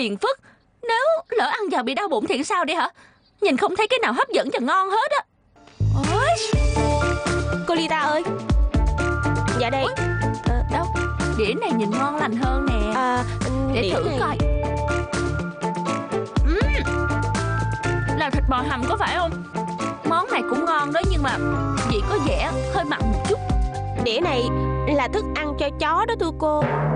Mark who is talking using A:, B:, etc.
A: phiền phức. Nếu lỡ ăn vào bị đau bụng thì sao đi hả? Nhìn không thấy cái nào hấp dẫn và ngon hết á. Ôi,
B: Cô Lita ơi. Dạ đây.
A: đâu? Đĩa này nhìn ngon lành hơn nè. Để
B: đĩa
A: thử
B: này...
A: coi. Là thịt bò hầm có phải không? Món này cũng ngon đó, nhưng mà vị có vẻ hơi mặn một chút.
B: Đĩa này là thức ăn cho chó đó thưa cô.